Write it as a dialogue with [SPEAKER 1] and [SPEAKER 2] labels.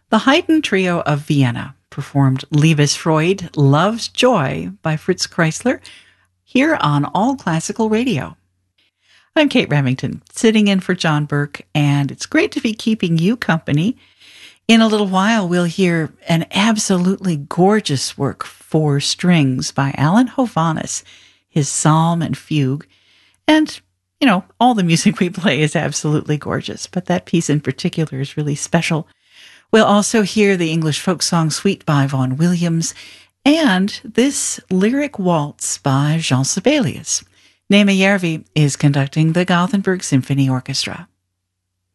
[SPEAKER 1] The Haydn Trio of Vienna performed Liebesfreude, Love's Joy by Fritz Kreisler here on All Classical Radio. I'm Kate Remington, sitting in for John Burke, and it's great to be keeping you company. In a little while, we'll hear an absolutely gorgeous work for strings by Alan Hovhaness, his Psalm and Fugue. And, you know, all the music we play is absolutely gorgeous, but that piece in particular is really special. We'll also hear the English folk song Suite by Vaughan Williams and this lyric waltz by Jean Sibelius. Nema Järvi is conducting the Gothenburg Symphony Orchestra.